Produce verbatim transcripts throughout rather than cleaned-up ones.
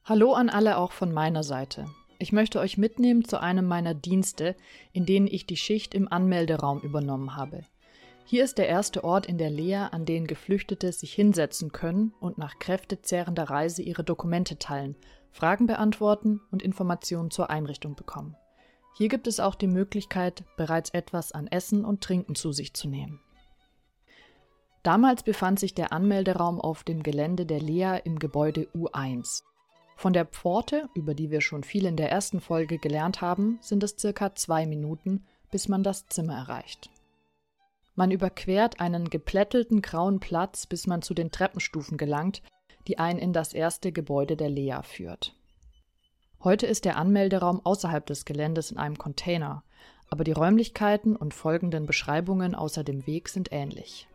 Hallo an alle auch von meiner Seite. Ich möchte euch mitnehmen zu einem meiner Dienste, in denen ich die Schicht im Anmelderaum übernommen habe. Hier ist der erste Ort in der Lea, an den Geflüchtete sich hinsetzen können und nach kräftezehrender Reise ihre Dokumente teilen, Fragen beantworten und Informationen zur Einrichtung bekommen. Hier gibt es auch die Möglichkeit, bereits etwas an Essen und Trinken zu sich zu nehmen. Damals befand sich der Anmelderaum auf dem Gelände der Lea im Gebäude U eins. Von der Pforte, über die wir schon viel in der ersten Folge gelernt haben, sind es circa zwei Minuten, bis man das Zimmer erreicht. Man überquert einen geplättelten grauen Platz, bis man zu den Treppenstufen gelangt, die einen in das erste Gebäude der Lea führt. Heute ist der Anmelderaum außerhalb des Geländes in einem Container, aber die Räumlichkeiten und folgenden Beschreibungen außer dem Weg sind ähnlich.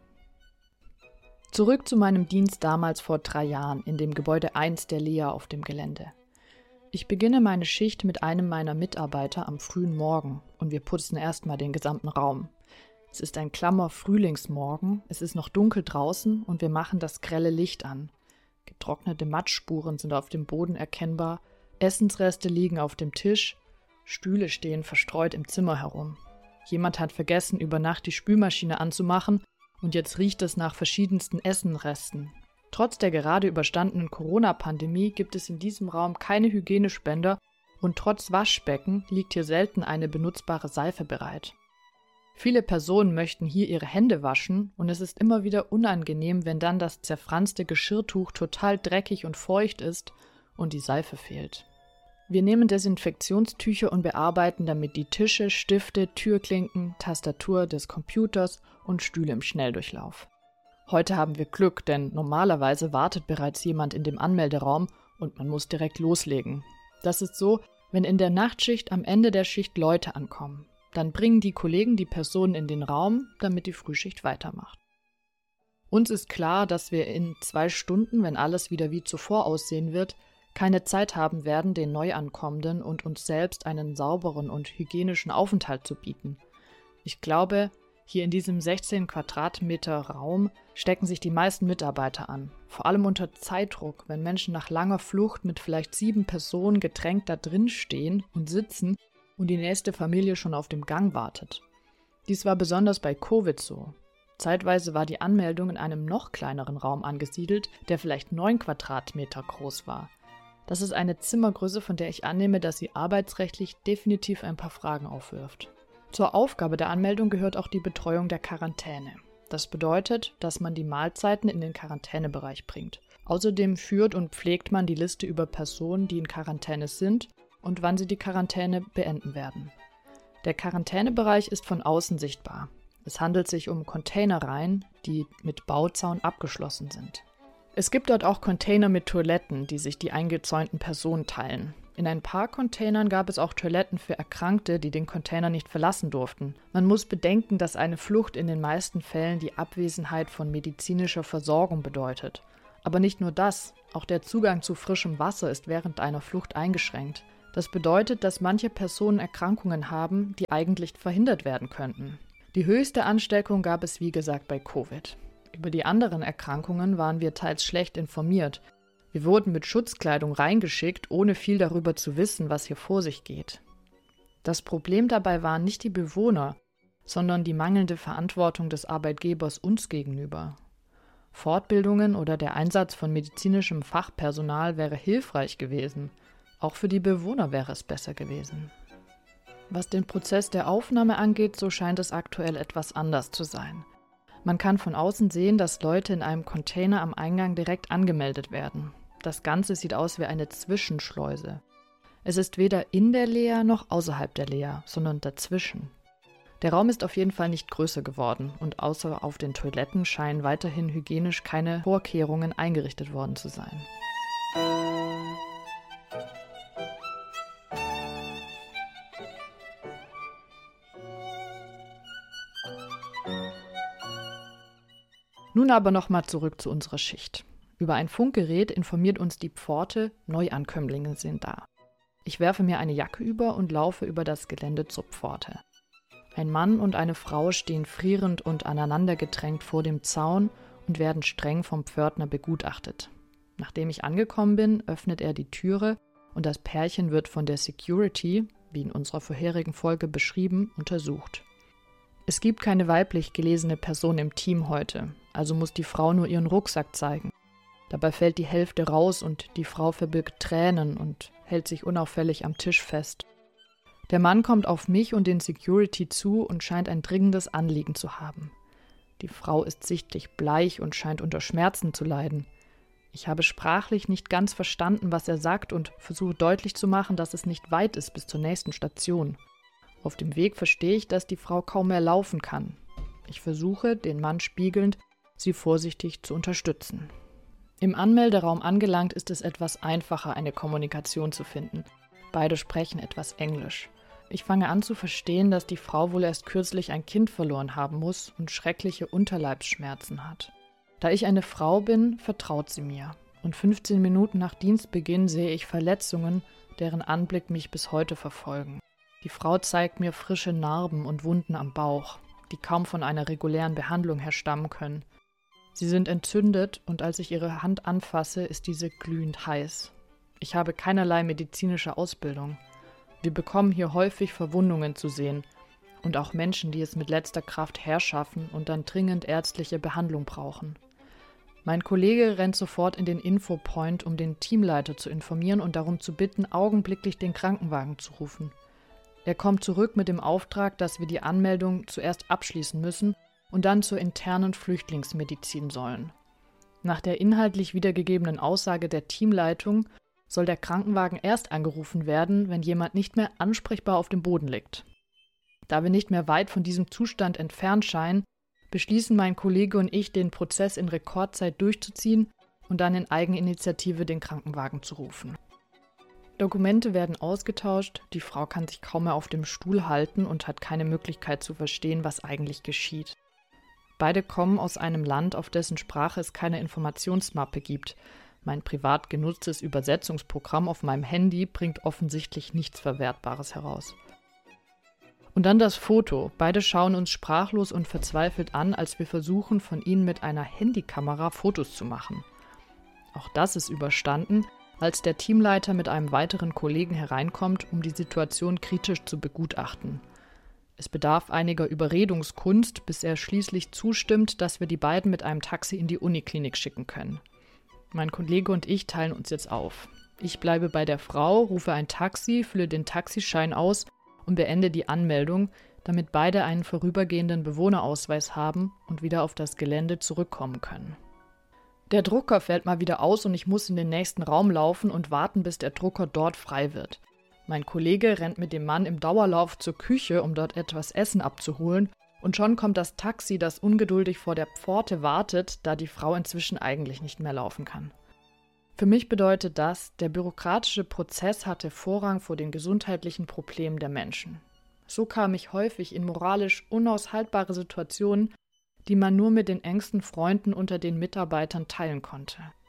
Zurück zu meinem Dienst damals vor drei Jahren in dem Gebäude eins der Lea auf dem Gelände. Ich beginne meine Schicht mit einem meiner Mitarbeiter am frühen Morgen und wir putzen erstmal den gesamten Raum. Es ist ein klammer Frühlingsmorgen, es ist noch dunkel draußen und wir machen das grelle Licht an. Getrocknete Matschspuren sind auf dem Boden erkennbar, Essensreste liegen auf dem Tisch, Stühle stehen verstreut im Zimmer herum. Jemand hat vergessen, über Nacht die Spülmaschine anzumachen und jetzt riecht es nach verschiedensten Essenresten. Trotz der gerade überstandenen Corona-Pandemie gibt es in diesem Raum keine Hygienespender und trotz Waschbecken liegt hier selten eine benutzbare Seife bereit. Viele Personen möchten hier ihre Hände waschen und es ist immer wieder unangenehm, wenn dann das zerfranste Geschirrtuch total dreckig und feucht ist und die Seife fehlt. Wir nehmen Desinfektionstücher und bearbeiten damit die Tische, Stifte, Türklinken, Tastatur des Computers und Stühle im Schnelldurchlauf. Heute haben wir Glück, denn normalerweise wartet bereits jemand in dem Anmelderaum und man muss direkt loslegen. Das ist so, wenn in der Nachtschicht am Ende der Schicht Leute ankommen. Dann bringen die Kollegen die Personen in den Raum, damit die Frühschicht weitermacht. Uns ist klar, dass wir in zwei Stunden, wenn alles wieder wie zuvor aussehen wird, keine Zeit haben werden, den Neuankommenden und uns selbst einen sauberen und hygienischen Aufenthalt zu bieten. Ich glaube, hier in diesem sechzehn Quadratmeter Raum stecken sich die meisten Mitarbeiter an. Vor allem unter Zeitdruck, wenn Menschen nach langer Flucht mit vielleicht sieben Personen gedrängt da drin stehen und sitzen und die nächste Familie schon auf dem Gang wartet. Dies war besonders bei Covid so. Zeitweise war die Anmeldung in einem noch kleineren Raum angesiedelt, der vielleicht neun Quadratmeter groß war. Das ist eine Zimmergröße, von der ich annehme, dass sie arbeitsrechtlich definitiv ein paar Fragen aufwirft. Zur Aufgabe der Anmeldung gehört auch die Betreuung der Quarantäne. Das bedeutet, dass man die Mahlzeiten in den Quarantänebereich bringt. Außerdem führt und pflegt man die Liste über Personen, die in Quarantäne sind und wann sie die Quarantäne beenden werden. Der Quarantänebereich ist von außen sichtbar. Es handelt sich um Containerreihen, die mit Bauzaun abgeschlossen sind. Es gibt dort auch Container mit Toiletten, die sich die eingezäunten Personen teilen. In ein paar Containern gab es auch Toiletten für Erkrankte, die den Container nicht verlassen durften. Man muss bedenken, dass eine Flucht in den meisten Fällen die Abwesenheit von medizinischer Versorgung bedeutet. Aber nicht nur das, auch der Zugang zu frischem Wasser ist während einer Flucht eingeschränkt. Das bedeutet, dass manche Personen Erkrankungen haben, die eigentlich verhindert werden könnten. Die höchste Ansteckung gab es wie gesagt bei Covid. Über die anderen Erkrankungen waren wir teils schlecht informiert. Wir wurden mit Schutzkleidung reingeschickt, ohne viel darüber zu wissen, was hier vor sich geht. Das Problem dabei waren nicht die Bewohner, sondern die mangelnde Verantwortung des Arbeitgebers uns gegenüber. Fortbildungen oder der Einsatz von medizinischem Fachpersonal wäre hilfreich gewesen. Auch für die Bewohner wäre es besser gewesen. Was den Prozess der Aufnahme angeht, so scheint es aktuell etwas anders zu sein. Man kann von außen sehen, dass Leute in einem Container am Eingang direkt angemeldet werden. Das Ganze sieht aus wie eine Zwischenschleuse. Es ist weder in der Lea noch außerhalb der Lea, sondern dazwischen. Der Raum ist auf jeden Fall nicht größer geworden und außer auf den Toiletten scheinen weiterhin hygienisch keine Vorkehrungen eingerichtet worden zu sein. Nun aber nochmal zurück zu unserer Schicht. Über ein Funkgerät informiert uns die Pforte, Neuankömmlinge sind da. Ich werfe mir eine Jacke über und laufe über das Gelände zur Pforte. Ein Mann und eine Frau stehen frierend und aneinandergedrängt vor dem Zaun und werden streng vom Pförtner begutachtet. Nachdem ich angekommen bin, öffnet er die Türe und das Pärchen wird von der Security, wie in unserer vorherigen Folge beschrieben, untersucht. Es gibt keine weiblich gelesene Person im Team heute, also muss die Frau nur ihren Rucksack zeigen. Dabei fällt die Hälfte raus und die Frau verbirgt Tränen und hält sich unauffällig am Tisch fest. Der Mann kommt auf mich und den Security zu und scheint ein dringendes Anliegen zu haben. Die Frau ist sichtlich bleich und scheint unter Schmerzen zu leiden. Ich habe sprachlich nicht ganz verstanden, was er sagt und versuche deutlich zu machen, dass es nicht weit ist bis zur nächsten Station. Auf dem Weg verstehe ich, dass die Frau kaum mehr laufen kann. Ich versuche, den Mann spiegelnd, sie vorsichtig zu unterstützen. Im Anmelderaum angelangt ist es etwas einfacher, eine Kommunikation zu finden. Beide sprechen etwas Englisch. Ich fange an zu verstehen, dass die Frau wohl erst kürzlich ein Kind verloren haben muss und schreckliche Unterleibsschmerzen hat. Da ich eine Frau bin, vertraut sie mir. Und fünfzehn Minuten nach Dienstbeginn sehe ich Verletzungen, deren Anblick mich bis heute verfolgen. Die Frau zeigt mir frische Narben und Wunden am Bauch, die kaum von einer regulären Behandlung her stammen können. Sie sind entzündet und als ich ihre Hand anfasse, ist diese glühend heiß. Ich habe keinerlei medizinische Ausbildung. Wir bekommen hier häufig Verwundungen zu sehen und auch Menschen, die es mit letzter Kraft herschaffen und dann dringend ärztliche Behandlung brauchen. Mein Kollege rennt sofort in den Infopoint, um den Teamleiter zu informieren und darum zu bitten, augenblicklich den Krankenwagen zu rufen. Er kommt zurück mit dem Auftrag, dass wir die Anmeldung zuerst abschließen müssen und dann zur internen Flüchtlingsmedizin sollen. Nach der inhaltlich wiedergegebenen Aussage der Teamleitung soll der Krankenwagen erst angerufen werden, wenn jemand nicht mehr ansprechbar auf dem Boden liegt. Da wir nicht mehr weit von diesem Zustand entfernt scheinen, beschließen mein Kollege und ich, den Prozess in Rekordzeit durchzuziehen und dann in Eigeninitiative den Krankenwagen zu rufen. Dokumente werden ausgetauscht, die Frau kann sich kaum mehr auf dem Stuhl halten und hat keine Möglichkeit zu verstehen, was eigentlich geschieht. Beide kommen aus einem Land, auf dessen Sprache es keine Informationsmappe gibt. Mein privat genutztes Übersetzungsprogramm auf meinem Handy bringt offensichtlich nichts Verwertbares heraus. Und dann das Foto. Beide schauen uns sprachlos und verzweifelt an, als wir versuchen, von ihnen mit einer Handykamera Fotos zu machen. Auch das ist überstanden, als der Teamleiter mit einem weiteren Kollegen hereinkommt, um die Situation kritisch zu begutachten. Es bedarf einiger Überredungskunst, bis er schließlich zustimmt, dass wir die beiden mit einem Taxi in die Uniklinik schicken können. Mein Kollege und ich teilen uns jetzt auf. Ich bleibe bei der Frau, rufe ein Taxi, fülle den Taxischein aus und beende die Anmeldung, damit beide einen vorübergehenden Bewohnerausweis haben und wieder auf das Gelände zurückkommen können. Der Drucker fällt mal wieder aus und ich muss in den nächsten Raum laufen und warten, bis der Drucker dort frei wird. Mein Kollege rennt mit dem Mann im Dauerlauf zur Küche, um dort etwas Essen abzuholen, und schon kommt das Taxi, das ungeduldig vor der Pforte wartet, da die Frau inzwischen eigentlich nicht mehr laufen kann. Für mich bedeutet das, der bürokratische Prozess hatte Vorrang vor den gesundheitlichen Problemen der Menschen. So kam ich häufig in moralisch unaushaltbare Situationen, die man nur mit den engsten Freunden unter den Mitarbeitern teilen konnte.